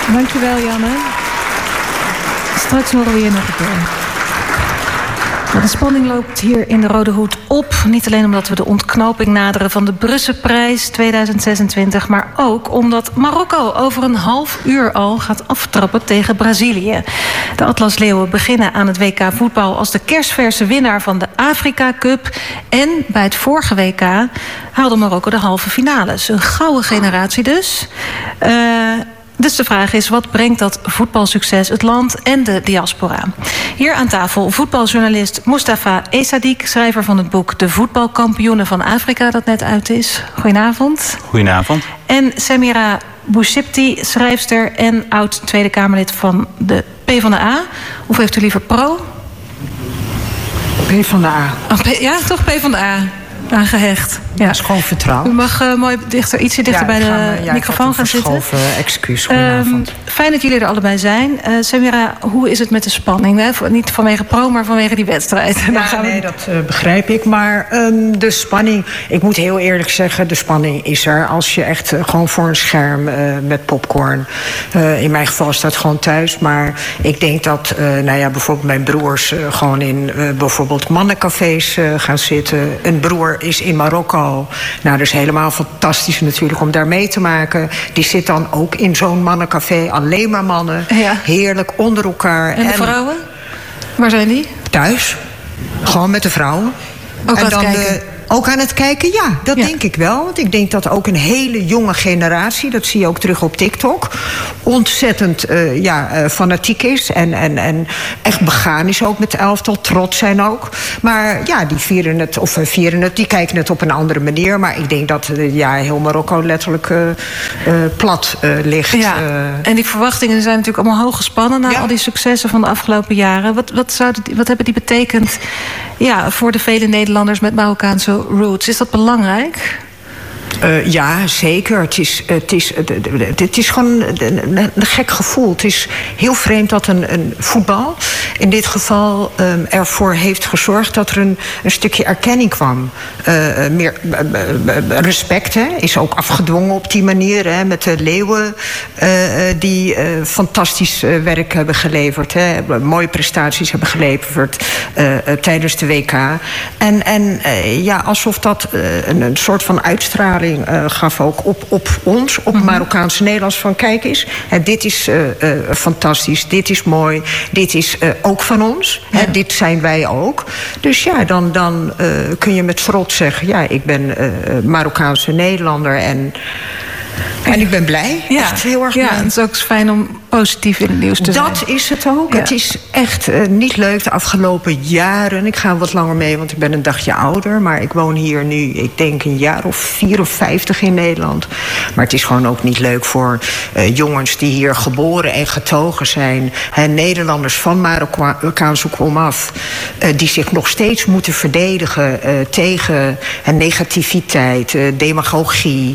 Dankjewel, Janne. Straks horen we je nog een keer. De spanning loopt hier in de Rode Hoed op. Niet alleen omdat we de ontknoping naderen van de Brusselprijs 2026... maar ook omdat Marokko over een half uur al gaat aftrappen tegen Brazilië. De Atlasleeuwen beginnen aan het WK voetbal als de kerstverse winnaar van de Afrika Cup. En bij het vorige WK haalde Marokko de halve finales. Een gouden generatie dus. Dus de vraag is, wat brengt dat voetbalsucces het land en de diaspora? Hier aan tafel voetbaljournalist Mustafa Essadik, schrijver van het boek De Voetbalkampioenen van Afrika, dat net uit is. Goedenavond. Goedenavond. En Samira Bouchipti, schrijfster en oud Tweede Kamerlid van de PvdA. Of heeft u liever pro? PvdA. Oh, ja, toch PvdA. Aangehecht. Ja. Dat is gewoon vertrouwen. U mag mooi ietsje dichter bij de microfoon gaan zitten. Excuus, goedenavond. Fijn dat jullie er allebei zijn. Samira, hoe is het met de spanning? Hè? Niet vanwege pro, maar vanwege die wedstrijd. Ja, nee, dat begrijp ik. Maar de spanning, ik moet heel eerlijk zeggen, de spanning is er. Als je echt gewoon voor een scherm met popcorn. In mijn geval is dat gewoon thuis. Maar ik denk dat bijvoorbeeld mijn broers gewoon in bijvoorbeeld mannencafés gaan zitten. Een broer is in Marokko. Nou, dat is helemaal fantastisch natuurlijk om daar mee te maken. Die zit dan ook in zo'n mannencafé. Alleen maar mannen. Ja. Heerlijk onder elkaar. En de vrouwen? Waar zijn die? Thuis. Gewoon met de vrouwen. Ook aan het kijken? Ook aan het kijken, ja, dat denk ik wel. Want ik denk dat ook een hele jonge generatie, dat zie je ook terug op TikTok, ontzettend fanatiek is. En echt begaan is ook met elftal, trots zijn ook. Maar ja, die kijken het op een andere manier. Maar ik denk dat heel Marokko letterlijk plat ligt. Ja, en die verwachtingen zijn natuurlijk allemaal hoog gespannen na al die successen van de afgelopen jaren. Wat hebben die betekend voor de vele Nederlanders met Marokkaanse roots? Is dat belangrijk? Ja, zeker. Het is gewoon een gek gevoel. Het is heel vreemd dat een voetbal in dit geval ervoor heeft gezorgd dat er een stukje erkenning kwam. Meer respect is ook afgedwongen op die manier. Hè, met de Leeuwen die fantastisch werk hebben geleverd. Mooie prestaties hebben geleverd tijdens de WK. En alsof dat een soort van uitstraling gaf ook op ons, op Marokkaanse Nederlands. Van kijk eens, dit is fantastisch, dit is mooi, dit is ook van ons. Ja. Dit zijn wij ook. Dus ja, dan kun je met trots zeggen, ik ben Marokkaanse Nederlander en ik ben blij. Ja, echt heel erg blij. Ja, het is ook fijn om positief in het nieuws te zijn. Dat is het ook. Ja. Het is echt niet leuk de afgelopen jaren. Ik ga wat langer mee, want ik ben een dagje ouder. Maar ik woon hier nu, ik denk een jaar of 54 in Nederland. Maar het is gewoon ook niet leuk voor jongens die hier geboren en getogen zijn. Nederlanders van Marokkaanse komaf. Die zich nog steeds moeten verdedigen tegen negativiteit, demagogie.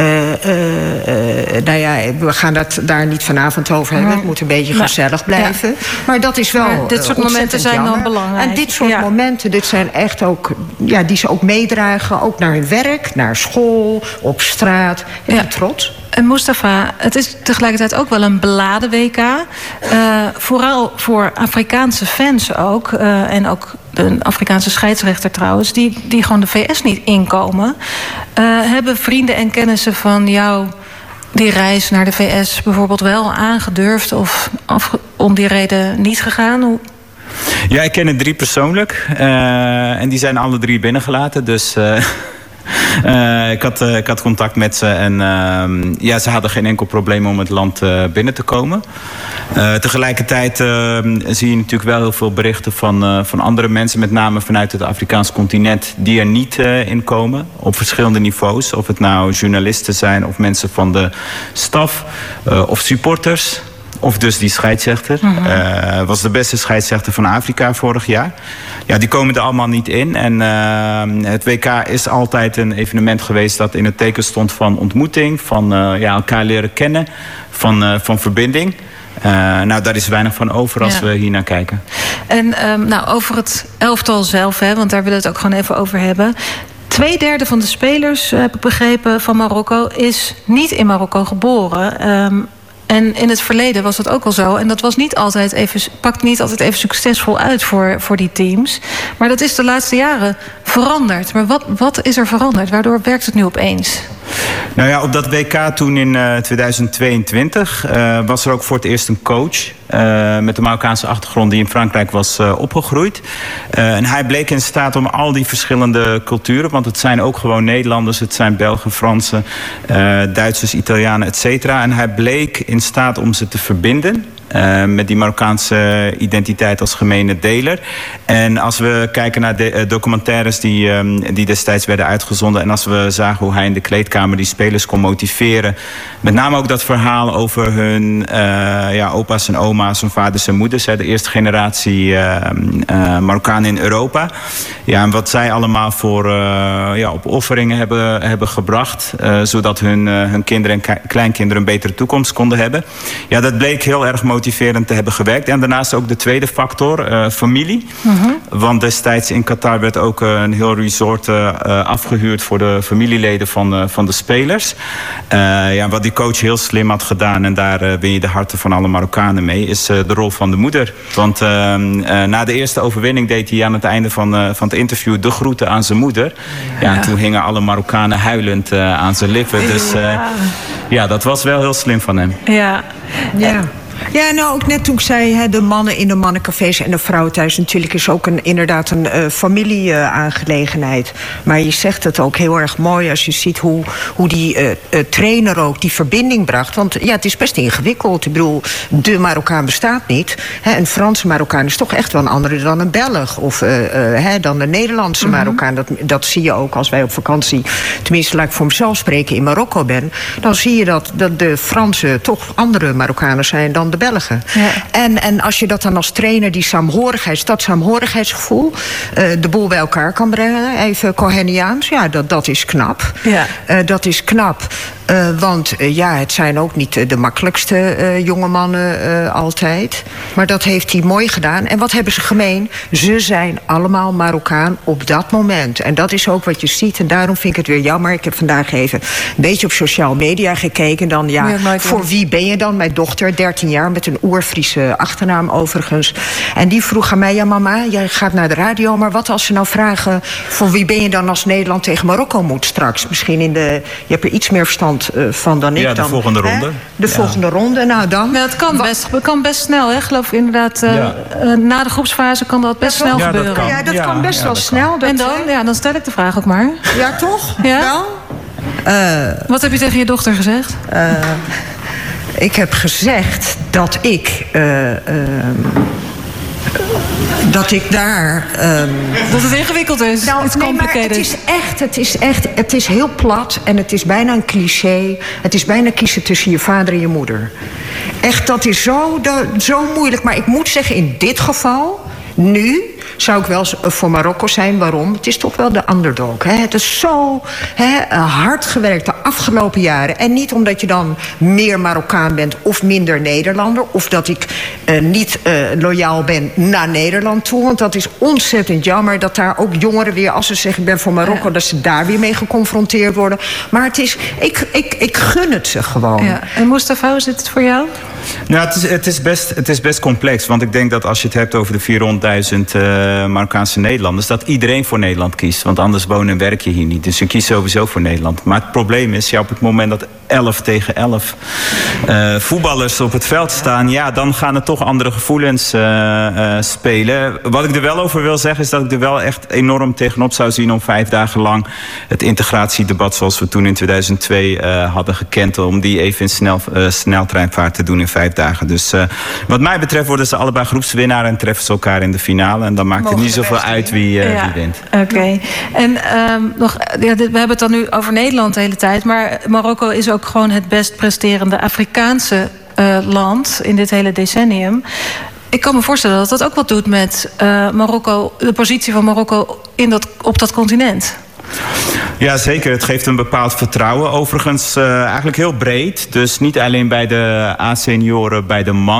We gaan daar niet vanavond over hebben. Het moet een beetje gezellig blijven. Ja. Maar dat is wel maar dit soort momenten zijn dan belangrijk. En dit soort momenten, dit zijn echt ook die ze ook meedragen. Ook naar hun werk, naar school, op straat. En trots. En Mustafa, het is tegelijkertijd ook wel een beladen WK. Vooral voor Afrikaanse fans ook. En ook een Afrikaanse scheidsrechter trouwens. Die gewoon de VS niet inkomen. Hebben vrienden en kennissen van jou die reis naar de VS bijvoorbeeld wel aangedurfd of om die reden niet gegaan? Ja, ik ken er 3 persoonlijk. En die zijn alle 3 binnengelaten. Dus ik had contact met ze. En ze hadden geen enkel probleem om het land binnen te komen. Tegelijkertijd zie je natuurlijk wel heel veel berichten van andere mensen, met name vanuit het Afrikaans continent, die er niet in komen. Op verschillende niveaus. Of het nou journalisten zijn of mensen van de staf of supporters. Of dus die scheidsrechter. Was de beste scheidsrechter van Afrika vorig jaar. Ja, die komen er allemaal niet in. En het WK is altijd een evenement geweest dat in het teken stond van ontmoeting. Van elkaar leren kennen. Van verbinding. Daar is weinig van over als we hier naar kijken. En over het elftal zelf, want daar willen we het ook gewoon even over hebben. 2/3 van de spelers, heb ik begrepen, van Marokko is niet in Marokko geboren. En in het verleden was dat ook al zo. En dat was pakte niet altijd even succesvol uit voor die teams. Maar dat is de laatste jaren veranderd. Maar wat is er veranderd? Waardoor werkt het nu opeens? Nou ja, op dat WK toen in 2022 was er ook voor het eerst een coach met een Marokkaanse achtergrond die in Frankrijk was opgegroeid. En hij bleek in staat om al die verschillende culturen, want het zijn ook gewoon Nederlanders, het zijn Belgen, Fransen, Duitsers, Italianen, et cetera. En hij bleek in staat om ze te verbinden. Met die Marokkaanse identiteit als gemene deler. En als we kijken naar de documentaires die destijds werden uitgezonden, en als we zagen hoe hij in de kleedkamer die spelers kon motiveren, met name ook dat verhaal over hun opa's en oma's, hun vaders en moeders, de eerste generatie Marokkanen in Europa. Ja, en wat zij allemaal voor opofferingen hebben gebracht, zodat hun kinderen en kleinkinderen een betere toekomst konden hebben. Ja, dat bleek heel erg motiverend te hebben gewerkt. En daarnaast ook de tweede factor, familie. Want destijds in Qatar werd ook een heel resort afgehuurd voor de familieleden van de spelers. Wat die coach heel slim had gedaan, en daar win je de harten van alle Marokkanen mee, is de rol van de moeder. Want na de eerste overwinning deed hij aan het einde van het interview de groeten aan zijn moeder. Ja, en toen hingen alle Marokkanen huilend aan zijn lippen. Dus dat was wel heel slim van hem. Ja. Ja, nou ook net toen ik zei, de mannen in de mannencafés en de vrouwen thuis, natuurlijk is ook inderdaad een familieaangelegenheid. Maar je zegt het ook heel erg mooi als je ziet hoe die trainer ook die verbinding bracht. Want ja, het is best ingewikkeld. Ik bedoel, de Marokkaan bestaat niet. Een Franse Marokkaan is toch echt wel een andere dan een Belg. Of dan de Nederlandse Marokkaan. Dat zie je ook als wij op vakantie, tenminste laat ik voor mezelf spreken, in Marokko ben. Dan zie je dat de Fransen toch andere Marokkanen zijn dan de Belgen. Ja. En als je dat dan als trainer, dat saamhorigheidsgevoel, de boel bij elkaar kan brengen, even Coheniaans, ja, dat is knap. Ja. Dat is knap. Want het zijn ook niet de makkelijkste jonge mannen altijd. Maar dat heeft hij mooi gedaan. En wat hebben ze gemeen? Ze zijn allemaal Marokkaan op dat moment. En dat is ook wat je ziet. En daarom vind ik het weer jammer. Ik heb vandaag even een beetje op sociale media gekeken. Dan, voor wie ben je dan? Mijn dochter, 13 jaar, met een Oer-Friese achternaam overigens. En die vroeg aan mij, ja mama, jij gaat naar de radio, maar wat als ze nou vragen, voor wie ben je dan als Nederland tegen Marokko moet straks? Misschien je hebt er iets meer verstand van dan ik. Ja, de volgende ronde. De volgende ronde, nou dan. Ja, het kan best snel, hè? Geloof ik inderdaad. Na de groepsfase kan dat best snel gebeuren. Dat kan best wel snel. En dan stel ik de vraag ook maar. Ja, toch? Ja? Wel? Wat heb je tegen je dochter gezegd? Ik heb gezegd dat ik daar... dat het ingewikkeld is. Nou, maar het is heel plat en het is bijna een cliché. Het is bijna kiezen tussen je vader en je moeder. Echt, dat is zo moeilijk. Maar ik moet zeggen, in dit geval, nu zou ik wel voor Marokko zijn. Waarom? Het is toch wel de underdog. Hè? Het is zo hard gewerkt de afgelopen jaren. En niet omdat je dan meer Marokkaan bent of minder Nederlander. Of dat ik niet loyaal ben naar Nederland toe. Want dat is ontzettend jammer dat daar ook jongeren weer, als ze zeggen ik ben voor Marokko, dat ze daar weer mee geconfronteerd worden. Maar het is, ik gun het ze gewoon. Ja. En Mustafa, hoe zit het voor jou? Nou, het is best complex. Want ik denk dat als je het hebt over de 400.000 Marokkaanse Nederlanders, dat iedereen voor Nederland kiest. Want anders wonen en werk je hier niet. Dus je kiest sowieso voor Nederland. Maar het probleem is, op het moment dat 11 tegen 11 voetballers op het veld staan, dan gaan er toch andere gevoelens spelen. Wat ik er wel over wil zeggen, is dat ik er wel echt enorm tegenop zou zien om 5 dagen lang het integratiedebat zoals we toen in 2002 hadden gekend, om die even in sneltreinvaart te doen in 5 dagen. Dus wat mij betreft worden ze allebei groepswinnaar en treffen ze elkaar in de finale. En dan maakt het niet zoveel uit wie wint. Oké. En we hebben het dan nu over Nederland de hele tijd, maar Marokko is ook gewoon het best presterende Afrikaanse land in dit hele decennium. Ik kan me voorstellen dat dat ook wat doet met Marokko, de positie van Marokko op dat continent. Ja, zeker. Het geeft een bepaald vertrouwen. Overigens eigenlijk heel breed. Dus niet alleen bij de A-senioren, bij de mannen.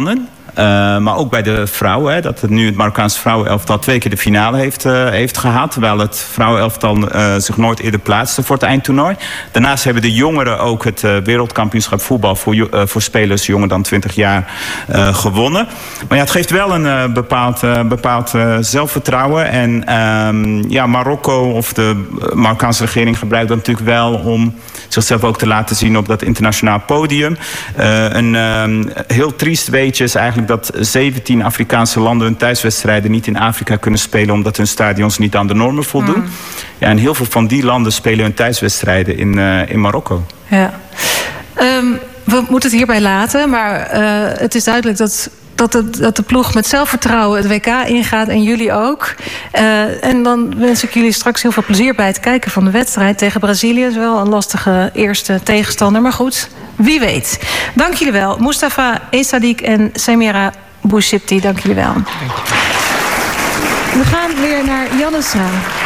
Maar ook bij de vrouwen. Hè, dat het nu het Marokkaanse vrouwenelftal 2 keer de finale heeft gehad. Terwijl het vrouwenelftal zich nooit eerder plaatste voor het eindtoernooi. Daarnaast hebben de jongeren ook het wereldkampioenschap voetbal voor spelers jonger dan 20 jaar gewonnen. Maar ja, het geeft wel een bepaald zelfvertrouwen. En Marokko of de Marokkaanse regering gebruikt dat natuurlijk wel om zichzelf ook te laten zien op dat internationaal podium. Een heel triest weetje is eigenlijk dat 17 Afrikaanse landen hun thuiswedstrijden niet in Afrika kunnen spelen omdat hun stadions niet aan de normen voldoen. Ja, en heel veel van die landen spelen hun thuiswedstrijden in Marokko. Ja. We moeten het hierbij laten, maar het is duidelijk dat de ploeg met zelfvertrouwen het WK ingaat en jullie ook. En dan wens ik jullie straks heel veel plezier bij het kijken van de wedstrijd tegen Brazilië. Dat is wel een lastige eerste tegenstander, maar goed, wie weet. Dank jullie wel. Mustafa Essadik en Samira Bouchipti, dank jullie wel. We gaan weer naar Janne Sra.